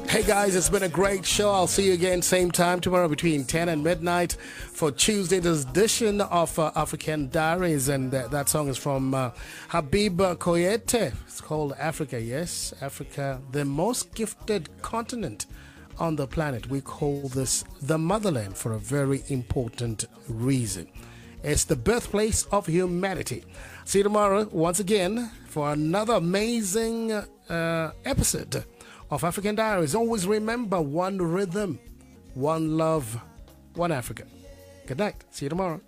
Hey guys, it's been a great show. I'll see you again same time tomorrow between 10 and midnight for Tuesday's edition of African Diaries. And that song is from Habib Koyete. It's called Africa. Yes, Africa, the most gifted continent on the planet. We call this the motherland for a very important reason. It's the birthplace of humanity. See you tomorrow once again for another amazing episode of African Diaries. Always remember, one rhythm, one love, one Africa. Good night. See you tomorrow.